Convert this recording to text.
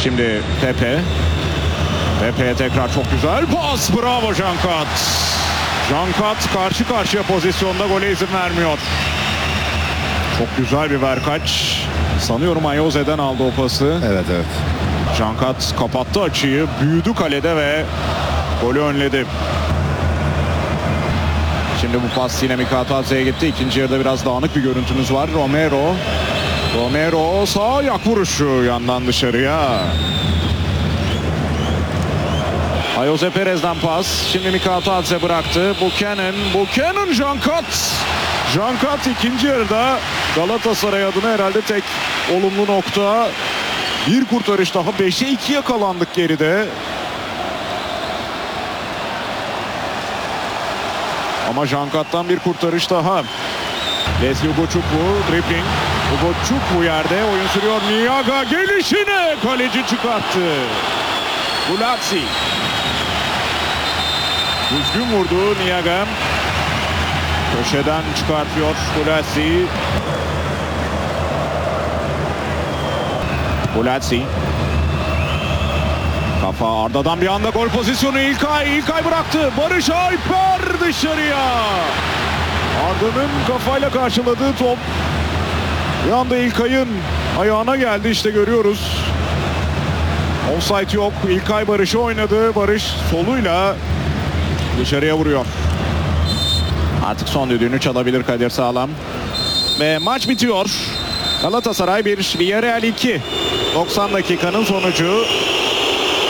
Şimdi Pepe. Pepe'ye tekrar çok güzel pas. Bravo Cankat. Cankat karşı karşıya pozisyonda gole izin vermiyor. Çok güzel bir verkaç. Sanıyorum Ayoze'den aldı o pası. Evet. Cankat kapattı açıyı. Büyüdü kalede ve golü önledi. Şimdi bu pas yine Mikatadze'ye gitti. İkinci yarıda biraz dağınık bir görüntümüz var. Romero sağ ayak vuruşu yandan dışarıya. Ayoze Perez'den pas. Şimdi Mikatadze bıraktı. Buchanan Cankat. Cankat ikinci yarıda Galatasaray adına herhalde tek olumlu nokta. Bir kurtarış daha. 5'e 2 yakalandık geride. Ama Cankat'tan bir kurtarış daha. Leslie Ugochukwu dribbling. Ugochukwu yerde oyun sürüyor. Niaga gelişine kaleci çıkarttı. Gulazzi. Düzgün vurdu Niaga. Köşeden çıkartıyor Gulazzi. Gulazzi. Kafa Arda'dan bir anda gol pozisyonu. İlkay bıraktı. Barış Alper dışarıya. Arda'nın kafayla karşıladığı top bir anda İlkay'ın ayağına geldi. İşte görüyoruz. Offside yok. İlkay Barış'ı oynadı. Barış soluyla dışarıya vuruyor. Artık son düdüğünü çalabilir Kadir Sağlam. Ve maç bitiyor. Galatasaray 1, Villarreal 2. 90 dakikanın sonucu.